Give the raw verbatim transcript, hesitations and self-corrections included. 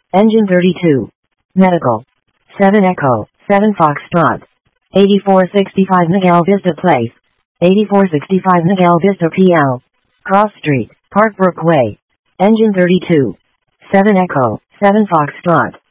Engine thirty-two. Medical. seven Echo, seven Foxtrot. eighty-four sixty-five Miguel Vista Place. eighty-four sixty-five Miguel Vista P L. Cross Street, Parkbrook Way. Engine thirty-two. seven Echo, seven Foxtrot.